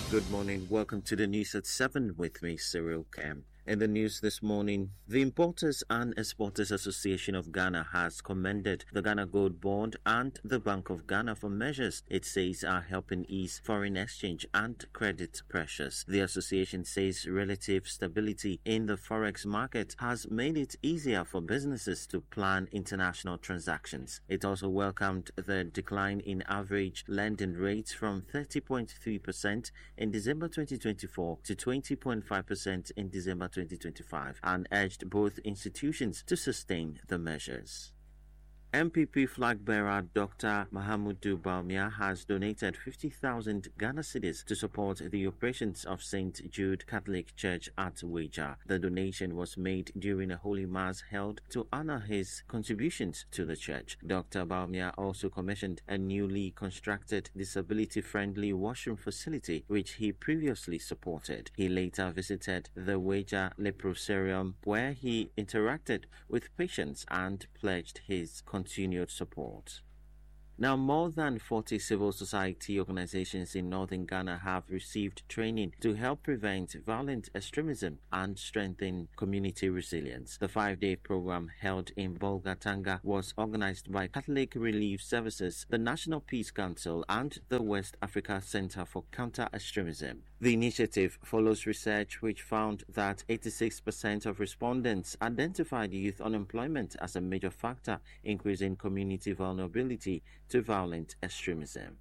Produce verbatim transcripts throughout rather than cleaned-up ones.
Good morning. Welcome to the news at seven with me, Cyril Cam. In the news this morning, the Importers and Exporters Association of Ghana has commended the Ghana Gold Board and the Bank of Ghana for measures it says are helping ease foreign exchange and credit pressures. The association says relative stability in the forex market has made it easier for businesses to plan international transactions. It also welcomed the decline in average lending rates from thirty point three percent in December twenty twenty-four to twenty point five percent in December twenty twenty-five and urged both institutions to sustain the measures. M P P flag bearer Doctor Mahamudu Bawumia has donated fifty thousand Ghana cedis to support the operations of Saint Jude Catholic Church at Weija. The donation was made during a Holy Mass held to honor his contributions to the church. Doctor Bawumia also commissioned a newly constructed disability-friendly washroom facility which he previously supported. He later visited the Weija Leprosarium where he interacted with patients and pledged his continued support. Now, more than forty civil society organizations in northern Ghana have received training to help prevent violent extremism and strengthen community resilience. The five-day program held in Bolgatanga was organized by Catholic Relief Services, the National Peace Council, and the West Africa Center for Counter-Extremism. The initiative follows research which found that eighty-six percent of respondents identified youth unemployment as a major factor increasing community vulnerability to violent extremism.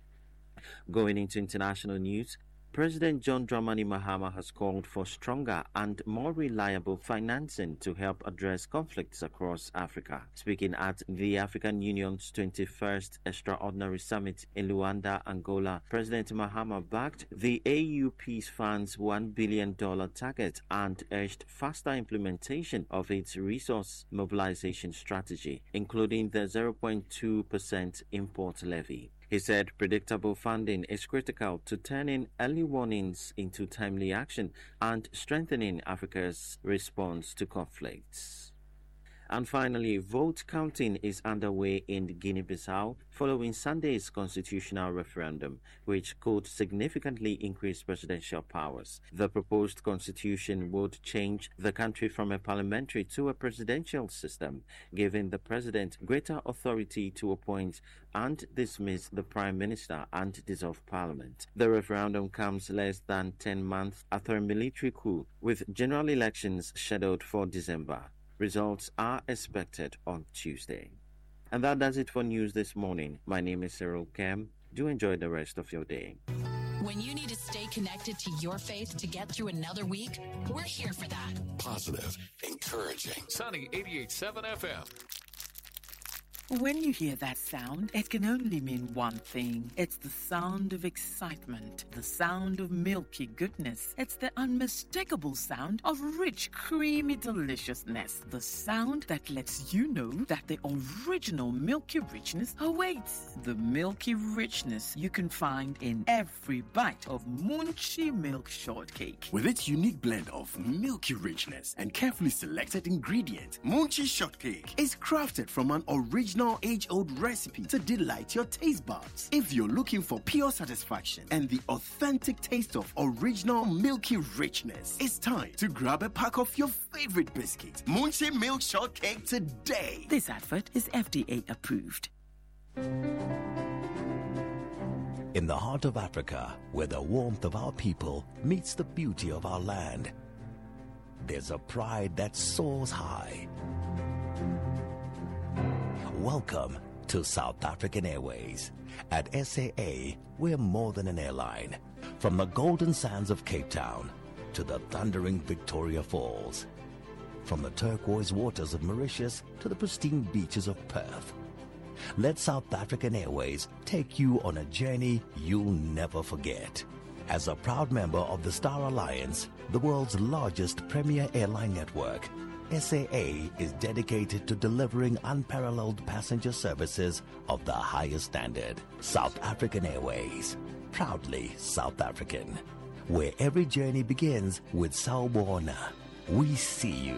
Going into international news, President John Dramani Mahama has called for stronger and more reliable financing to help address conflicts across Africa. Speaking at the African Union's twenty-first Extraordinary Summit in Luanda, Angola, President Mahama backed the A U Peace Fund's one billion dollars target and urged faster implementation of its resource mobilization strategy, including the zero point two percent import levy. He said predictable funding is critical to turning early warnings into timely action and strengthening Africa's response to conflicts. And finally, vote counting is underway in Guinea-Bissau following Sunday's constitutional referendum, which could significantly increase presidential powers. The proposed constitution would change the country from a parliamentary to a presidential system, giving the president greater authority to appoint and dismiss the prime minister and dissolve parliament. The referendum comes less than ten months after a military coup, with general elections scheduled for December. Results are expected on Tuesday. And that does it for news this morning. My name is Cyril Cam. Do enjoy the rest of your day. When you need to stay connected to your faith to get through another week, we're here for that. Positive, encouraging. Sunny eighty-eight point seven F M. When you hear that sound, it can only mean one thing. It's the sound of excitement, the sound of milky goodness. It's the unmistakable sound of rich, creamy deliciousness. The sound that lets you know that the original milky richness awaits. The milky richness you can find in every bite of Munchie Milk Shortcake. With its unique blend of milky richness and carefully selected ingredients, Munchie Shortcake is crafted from an original age-old recipe to delight your taste buds. If you're looking for pure satisfaction and the authentic taste of original milky richness, it's time to grab a pack of your favorite biscuit, Munchie Milk Shortcake, today. This advert is F D A approved. In the heart of Africa, where the warmth of our people meets the beauty of our land, there's a pride that soars high. Welcome to South African Airways. At S A A, we're more than an airline. From the golden sands of Cape Town to the thundering Victoria Falls. From the turquoise waters of Mauritius to the pristine beaches of Perth. Let South African Airways take you on a journey you'll never forget. As a proud member of the Star Alliance, the world's largest premier airline network, S A A is dedicated to delivering unparalleled passenger services of the highest standard. South African Airways, proudly South African, where every journey begins with Sawubona. We see you.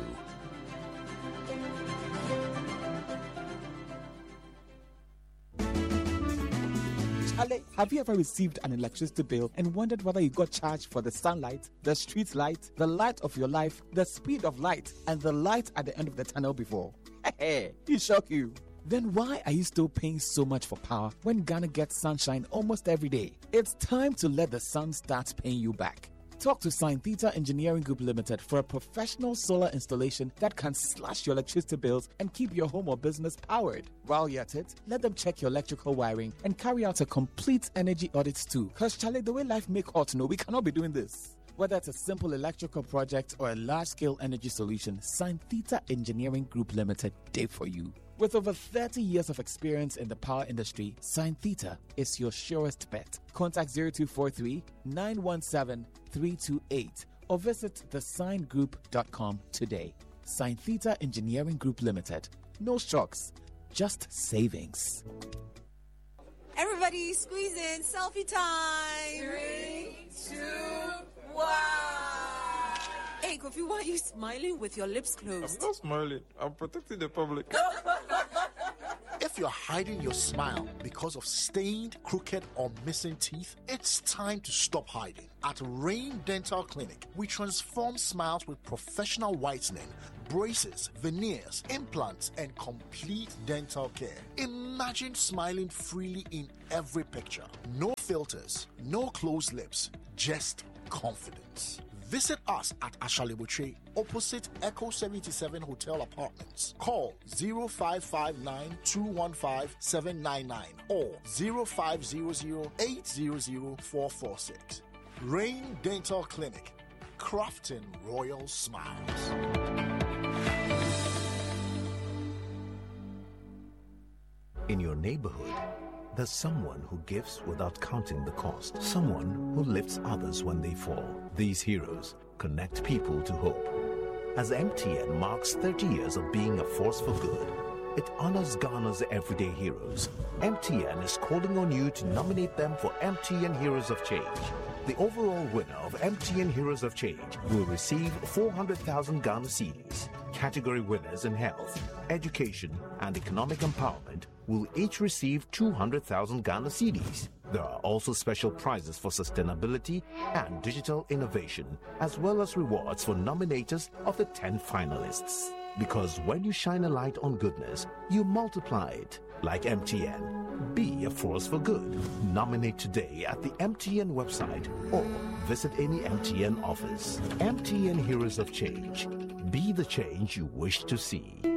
Ha Have you ever received an electricity bill and wondered whether you got charged for the sunlight, the street light, the light of your life, the speed of light, and the light at the end of the tunnel before? Hey, it shock you. Then why are you still paying so much for power when Ghana gets sunshine almost every day? It's time to let the sun start paying you back. Talk to Sign Theta Engineering Group Limited for a professional solar installation that can slash your electricity bills and keep your home or business powered. While you're at it, let them check your electrical wiring and carry out a complete energy audit too. Cause Charlie, the way life make hot, no, we cannot be doing this. Whether it's a simple electrical project or a large-scale energy solution, Sign Theta Engineering Group Limited did for you. With over thirty years of experience in the power industry, Sign Theta is your surest bet. Contact zero two four three, nine one seven, three two eight or visit the sign group dot com today. Sign Theta Engineering Group Limited. No shocks, just savings. Everybody squeeze in. Selfie time. Three, two, one. Hey, Kofi, why are you smiling with your lips closed? I'm not smiling. I'm protecting the public. If you're hiding your smile because of stained, crooked, or missing teeth, it's time to stop hiding. At Rain Dental Clinic, we transform smiles with professional whitening, braces, veneers, implants, and complete dental care. Imagine smiling freely in every picture. No filters, no closed lips, just confidence. Visit us at Ashalibuche, opposite Echo seventy-seven Hotel Apartments. Call zero five five nine, two one five, seven nine nine or zero five zero zero, eight zero zero, four four six. Rain Dental Clinic, crafting royal smiles. In your neighborhood, there's someone who gives without counting the cost. Someone who lifts others when they fall. These heroes connect people to hope. As M T N marks thirty years of being a force for good, it honors Ghana's everyday heroes. M T N is calling on you to nominate them for M T N Heroes of Change. The overall winner of M T N Heroes of Change will receive four hundred thousand Ghana cedis. Category winners in health, education, and economic empowerment will each receive two hundred thousand Ghana cedis. There are also special prizes for sustainability and digital innovation, as well as rewards for nominators of the ten finalists. Because when you shine a light on goodness, you multiply it. Like M T N, be a force for good. Nominate today at the M T N website or visit any M T N office. M T N Heroes of Change. Be the change you wish to see.